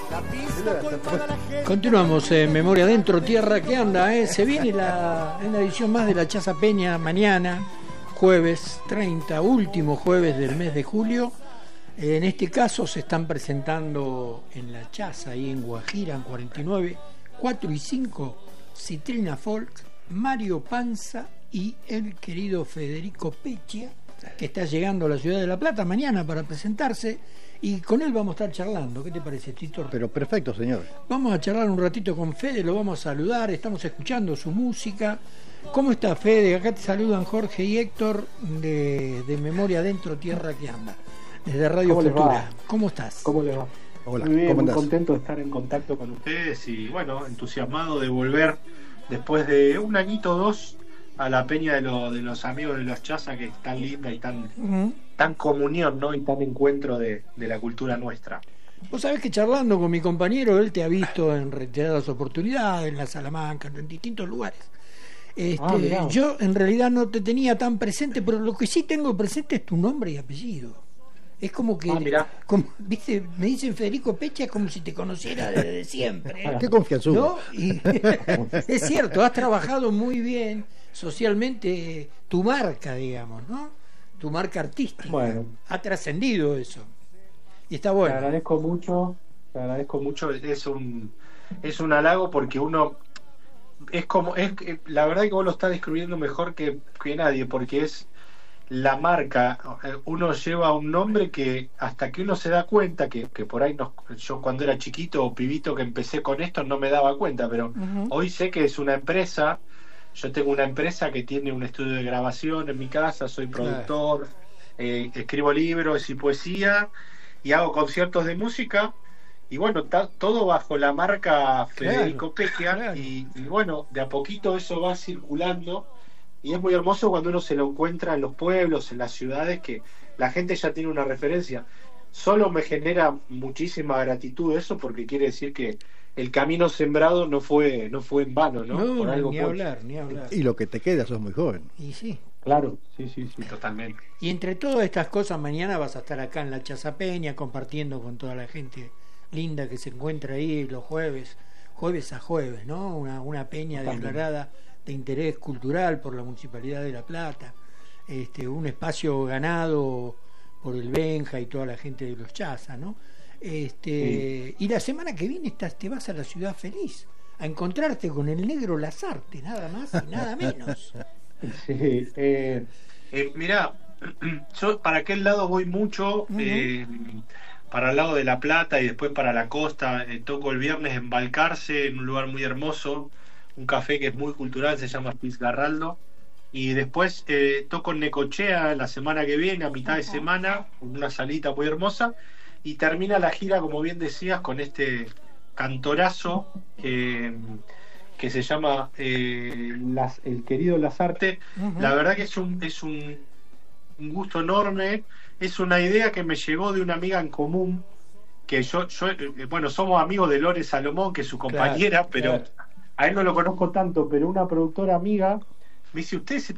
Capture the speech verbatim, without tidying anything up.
Continuamos en Memoria Adentro, Tierra que Anda, ¿eh? Se viene la, en la edición más de la Chaza Peña mañana, jueves treinta, último jueves del mes de julio. En este caso se están presentando en la Chaza, ahí en Guajira, en cuarenta y nueve, cuatro y cinco, Citrina Folk, Mario Panza y el querido Federico Peccia, que está llegando a la ciudad de La Plata mañana para presentarse. Y con él vamos a estar charlando. ¿Qué te parece, Tito? Pero perfecto, señor. Vamos a charlar un ratito con Fede, lo vamos a saludar, estamos escuchando su música. ¿Cómo está, Fede? Acá te saludan Jorge y Héctor de, de Memoria Adentro, Tierra que Anda, desde Radio ¿Cómo Futura. les va? ¿Cómo estás? ¿Cómo les va? Hola, muy bien, ¿cómo muy andás? contento de estar en contacto con ustedes y bueno, entusiasmado de volver después de un añito o dos a la peña de, lo, de los amigos de los Chaza, que es tan linda y tan... Uh-huh. tan comunión, ¿no? Y tan encuentro de, de la cultura nuestra. Vos sabés que charlando con mi compañero, él te ha visto en reiteradas oportunidades, en la Salamanca, en distintos lugares. Este, ah, yo en realidad no te tenía tan presente, pero lo que sí tengo presente es tu nombre y apellido. Es como que, ah, como, viste, me dicen Federico Peccia, es como si te conociera desde siempre. ¿eh? Qué confianza. ¿No? Y, es cierto, has trabajado muy bien socialmente tu marca, digamos, ¿no? Tu marca artística. Bueno, ha trascendido eso y está bueno. Te agradezco mucho, te agradezco mucho. Es un es un halago porque uno es como es la verdad que vos lo estás describiendo mejor que, que nadie, porque es la marca. Uno lleva un nombre que hasta que uno se da cuenta que, que por ahí no, yo cuando era chiquito o pibito que empecé con esto no me daba cuenta, pero uh-huh. Hoy sé que es una empresa. Yo tengo una empresa que tiene un estudio de grabación en mi casa, soy productor, claro. eh, escribo libros y poesía y hago conciertos de música y bueno, ta, todo bajo la marca Federico claro, Peccia claro. y, y bueno, de a poquito eso va circulando y es muy hermoso cuando uno se lo encuentra en los pueblos, en las ciudades, que la gente ya tiene una referencia. Solo me genera muchísima gratitud eso, porque quiere decir que el camino sembrado no fue no fue en vano, ¿no? No, Por algo ni fue. hablar, ni hablar. Y lo que te queda, sos muy joven. Y sí. Claro, sí, sí, sí, totalmente. Y entre todas estas cosas, mañana vas a estar acá en la Chaza Peña compartiendo con toda la gente linda que se encuentra ahí los jueves, jueves a jueves, ¿no? Una, una peña totalmente. Declarada de interés cultural por la Municipalidad de La Plata, este, un espacio ganado por el Benja y toda la gente de los Chaza, ¿no? Este, sí. Y la semana que viene estás, te vas a la Ciudad Feliz a encontrarte con el Negro Lazarte, nada más y nada menos. Sí, eh, eh, mirá, yo para aquel lado voy mucho, uh-huh. eh, para el lado de La Plata y después para la costa. Eh, toco el viernes en Balcarce, en un lugar muy hermoso, un café que es muy cultural, se llama Fitzgarraldo. Y después eh, toco en Necochea la semana que viene, a mitad de semana, con una salita muy hermosa. Y termina la gira, como bien decías, con este cantorazo eh, que se llama eh, las, El querido Lazarte. Uh-huh. La verdad que es un es un, un gusto enorme. Es una idea que me llegó de una amiga en común, que yo, yo eh, bueno, somos amigos de Lore Salomón, que es su compañera, claro, pero claro. A él no lo conozco tanto, pero una productora amiga me dice, ¿usted se